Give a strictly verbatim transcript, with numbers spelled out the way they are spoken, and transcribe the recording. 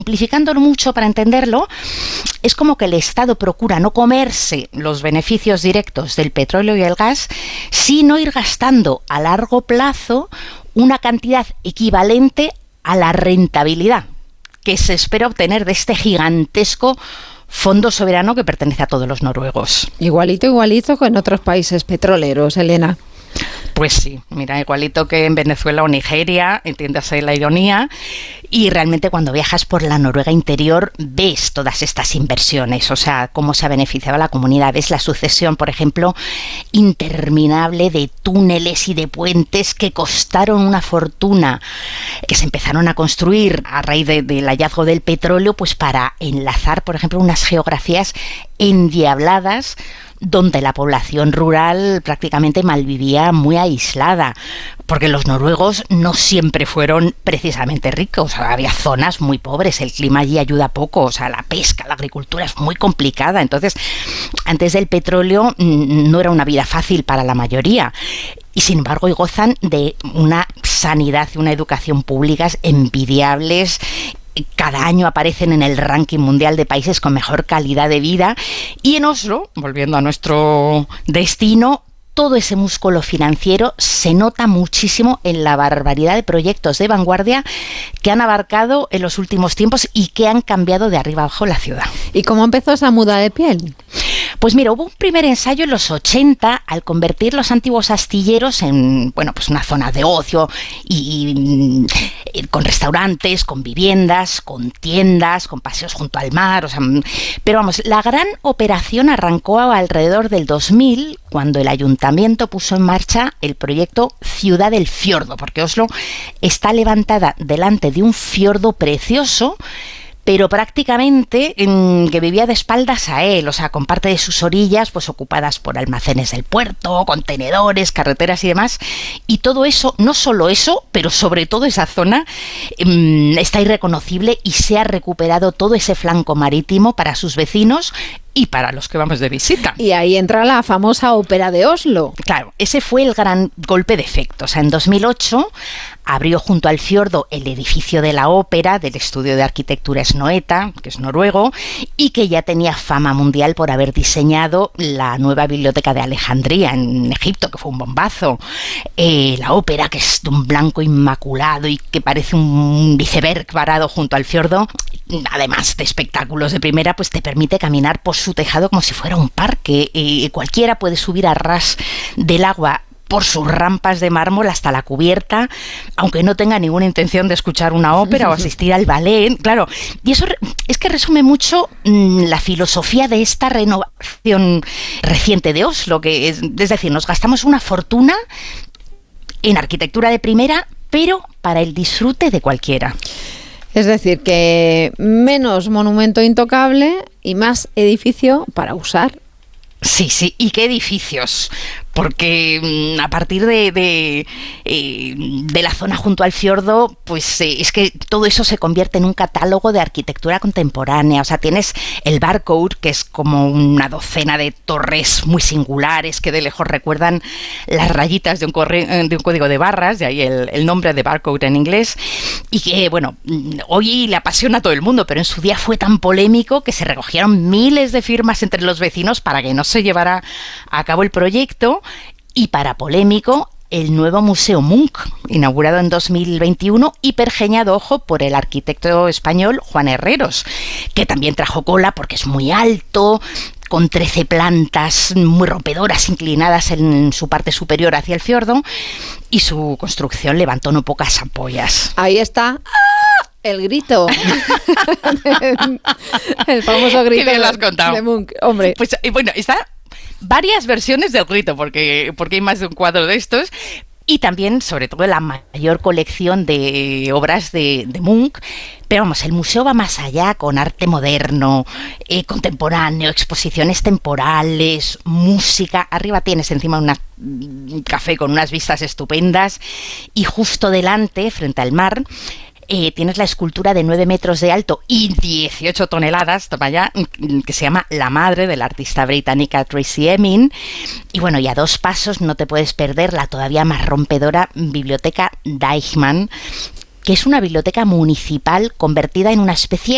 Simplificándolo mucho para entenderlo, es como que el Estado procura no comerse los beneficios directos del petróleo y el gas, sino ir gastando a largo plazo una cantidad equivalente a la rentabilidad que se espera obtener de este gigantesco fondo soberano que pertenece a todos los noruegos. Igualito, igualito que en otros países petroleros, Elena. Pues sí, mira, igualito que en Venezuela o Nigeria, entiéndase la ironía, y realmente cuando viajas por la Noruega interior ves todas estas inversiones, o sea, cómo se ha beneficiado a la comunidad, ves la sucesión, por ejemplo, interminable de túneles y de puentes que costaron una fortuna, que se empezaron a construir a raíz de, del hallazgo del petróleo, pues para enlazar, por ejemplo, unas geografías endiabladas, donde la población rural prácticamente malvivía muy aislada, porque los noruegos no siempre fueron precisamente ricos, o sea, había zonas muy pobres, el clima allí ayuda poco, o sea, la pesca, la agricultura es muy complicada, entonces antes del petróleo no era una vida fácil para la mayoría. Y sin embargo hoy gozan de una sanidad y una educación públicas envidiables. Cada año aparecen en el ranking mundial de países con mejor calidad de vida. Y en Oslo, volviendo a nuestro destino, todo ese músculo financiero se nota muchísimo en la barbaridad de proyectos de vanguardia que han abarcado en los últimos tiempos y que han cambiado de arriba abajo la ciudad. ¿Y cómo empezó esa muda de piel? Pues mira, hubo un primer ensayo en los ochenta al convertir los antiguos astilleros en, bueno, pues una zona de ocio y, y con restaurantes, con viviendas, con tiendas, con paseos junto al mar, o sea, pero vamos, la gran operación arrancó alrededor del dos mil, cuando el ayuntamiento puso en marcha el proyecto Ciudad del Fiordo, porque Oslo está levantada delante de un fiordo precioso, pero prácticamente en, que vivía de espaldas a él, o sea, con parte de sus orillas pues ocupadas por almacenes del puerto, contenedores, carreteras y demás, y todo eso, no solo eso, pero sobre todo esa zona mmm, está irreconocible y se ha recuperado todo ese flanco marítimo para sus vecinos y para los que vamos de visita. Y ahí entra la famosa ópera de Oslo. Claro, ese fue el gran golpe de efecto. O sea, en dos mil ocho abrió junto al fiordo el edificio de la ópera del estudio de arquitectura Snoeta, que es noruego, y que ya tenía fama mundial por haber diseñado la nueva biblioteca de Alejandría en Egipto, que fue un bombazo. Eh, la ópera, que es de un blanco inmaculado y que parece un iceberg varado junto al fiordo, además de espectáculos de primera, pues te permite caminar por su tejado como si fuera un parque. Eh, cualquiera puede subir a ras del agua por sus rampas de mármol hasta la cubierta, aunque no tenga ninguna intención de escuchar una ópera o asistir al ballet, claro. Y eso es que resume mucho mmm, la filosofía de esta renovación reciente de Oslo, que es, es decir, nos gastamos una fortuna en arquitectura de primera, pero para el disfrute de cualquiera. Es decir, que menos monumento intocable y más edificio para usar. Sí, sí, y qué edificios, porque a partir de, de, eh, de la zona junto al fiordo, pues eh, es que todo eso se convierte en un catálogo de arquitectura contemporánea. O sea, tienes el Barcode, que es como una docena de torres muy singulares que de lejos recuerdan las rayitas de un, corre de un código de barras, de ahí el, el nombre de Barcode en inglés, y que, bueno, hoy le apasiona a todo el mundo, pero en su día fue tan polémico que se recogieron miles de firmas entre los vecinos para que no se llevara a cabo el proyecto. Y para polémico, el nuevo Museo Munch, inaugurado en dos mil veintiuno y pergeñado, ojo, por el arquitecto español Juan Herreros, que también trajo cola porque es muy alto, con trece plantas muy rompedoras inclinadas en su parte superior hacia el fiordo, y su construcción levantó no pocas ampollas. Ahí está. El grito. El famoso grito. Qué bien lo has contado. De Munch. Hombre. Pues bueno, está varias versiones del grito, porque, porque hay más de un cuadro de estos, y también, sobre todo, la mayor colección de obras de, de Munch. Pero vamos, el museo va más allá, con arte moderno, eh, contemporáneo, exposiciones temporales, música. Arriba tienes encima una, un café con unas vistas estupendas, y justo delante, frente al mar, Eh, tienes la escultura de nueve metros de alto y dieciocho toneladas, toma ya, que se llama La Madre, de la artista británica Tracey Emin. Y bueno, y a dos pasos no te puedes perder la todavía más rompedora Biblioteca Deichmann, que es una biblioteca municipal convertida en una especie